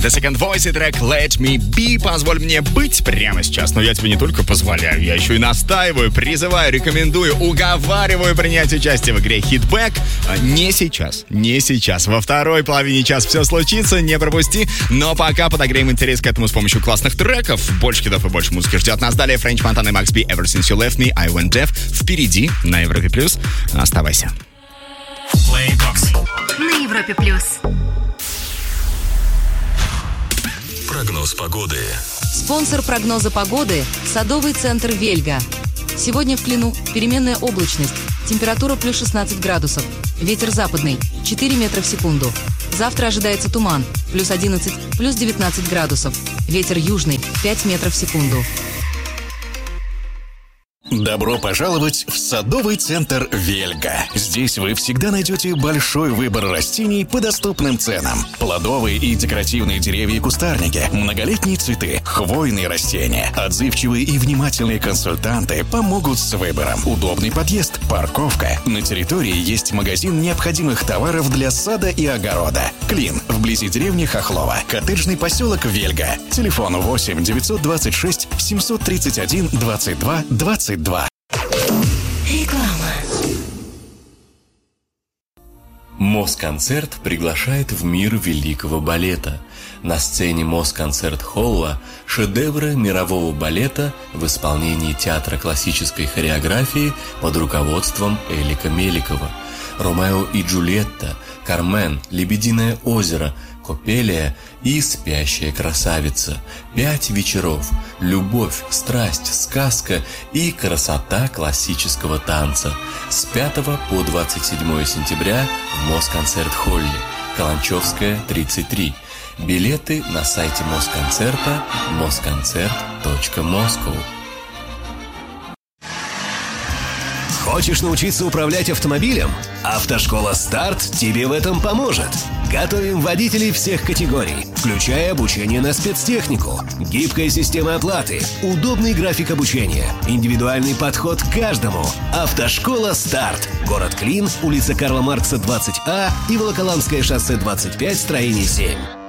The Second Voice и трек Let Me Be. Позволь мне быть прямо сейчас. Но я тебе не только позволяю, я еще и настаиваю, призываю, рекомендую, уговариваю принять участие в игре Hitback. Не сейчас, не сейчас. Во второй половине часа все случится, не пропусти. Но пока подогреем интерес к этому с помощью классных треков. Больше хитов и больше музыки ждет нас далее. Френч Монтана и Макс Би, Ever Since You Left Me, I Went Deaf. Впереди на Европе Плюс. Оставайся. На Европе Плюс. Прогноз погоды. Спонсор прогноза погоды – садовый центр «Вельга». Сегодня в Клину переменная облачность. Температура плюс 16 градусов. Ветер западный – 4 метра в секунду. Завтра ожидается туман – плюс 11, плюс 19 градусов. Ветер южный – 5 метров в секунду. Добро пожаловать в садовый центр «Вельга». Здесь вы всегда найдете большой выбор растений по доступным ценам. Плодовые и декоративные деревья и кустарники, многолетние цветы, хвойные растения. Отзывчивые и внимательные консультанты помогут с выбором. Удобный подъезд, парковка. На территории есть магазин необходимых товаров для сада и огорода. Клин, вблизи деревни Хохлова. Коттеджный поселок «Вельга». Телефон 8 926 731 22 22. Реклама. Москонцерт приглашает в мир великого балета. На сцене Москонцерт-холла шедевры мирового балета в исполнении театра классической хореографии под руководством Элика Меликова. «Ромео и Джульетта», «Кармен», «Лебединое озеро», «Копелия» и «Спящая красавица». 5 вечеров. Любовь, страсть, сказка и красота классического танца. С 5 по 27 сентября в Москонцерт-холле. Каланчевская, 33. Билеты на сайте Москонцерта mosconcert.moscow. Хочешь научиться управлять автомобилем? Автошкола «Старт» тебе в этом поможет. Готовим водителей всех категорий, включая обучение на спецтехнику, гибкая система оплаты, удобный график обучения, индивидуальный подход к каждому. Автошкола «Старт». Город Клин, улица Карла Маркса, 20А и Волоколамское шоссе 25, строение 7.